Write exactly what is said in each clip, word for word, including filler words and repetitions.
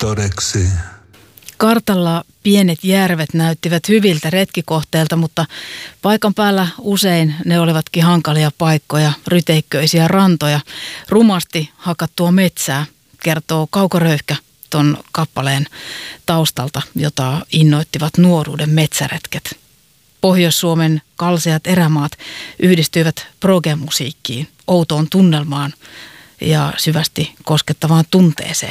todeksi. Kartalla pienet järvet näyttivät hyviltä retkikohteilta, mutta paikan päällä usein ne olivatkin hankalia paikkoja, ryteikköisiä rantoja, rumasti hakattua metsää, kertoo Kaukoröyhkä ton kappaleen taustalta, jota innoittivat nuoruuden metsäretket. Pohjois-Suomen kalseat erämaat yhdistyivät proge-musiikkiin, outoon tunnelmaan ja syvästi koskettavaan tunteeseen.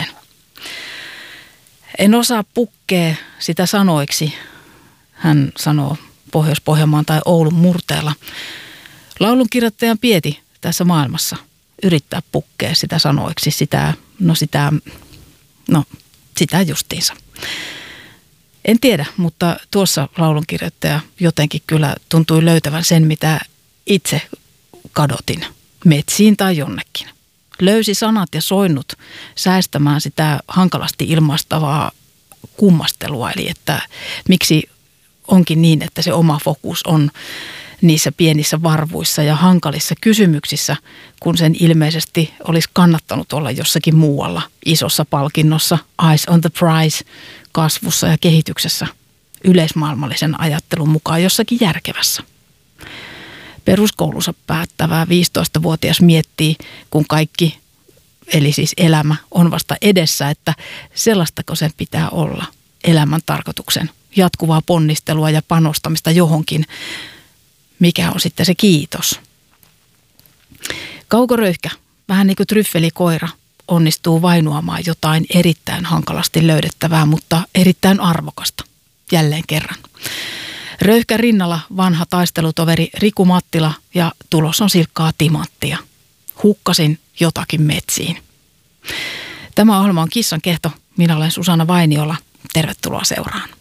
En osaa pukkea sitä sanoiksi, hän sanoo Pohjois-Pohjanmaan tai Oulun murteella. Laulunkirjoittajan pieti tässä maailmassa yrittää pukkea sitä sanoiksi, sitä, no sitä, no sitä justiinsa. En tiedä, mutta tuossa laulunkirjoittaja jotenkin kyllä tuntui löytävän sen, mitä itse kadotin, metsiin tai jonnekin. Löysi sanat ja soinnut säästämään sitä hankalasti ilmaistavaa kummastelua, eli että miksi onkin niin, että se oma fokus on niissä pienissä varvuissa ja hankalissa kysymyksissä, kun sen ilmeisesti olisi kannattanut olla jossakin muualla, isossa palkinnossa, eyes on the prize, kasvussa ja kehityksessä, yleismaailmallisen ajattelun mukaan jossakin järkevässä. Peruskoulunsa päättävää viisitoistavuotias miettii, kun kaikki, eli siis elämä, on vasta edessä, että sellaistako sen pitää olla, elämän tarkoituksen, jatkuvaa ponnistelua ja panostamista johonkin, mikä on sitten se kiitos. Kaukoröyhkä, vähän niin kuin tryffelikoira, onnistuu vainuamaan jotain erittäin hankalasti löydettävää, mutta erittäin arvokasta, jälleen kerran. Röyhkän rinnalla vanha taistelutoveri Riku Mattila ja tulos on silkkaa timanttia. Hukkasin jotakin metsiin. Tämä ohjelma on Kissan kehto. Minä olen Susanna Vainiola. Tervetuloa seuraan.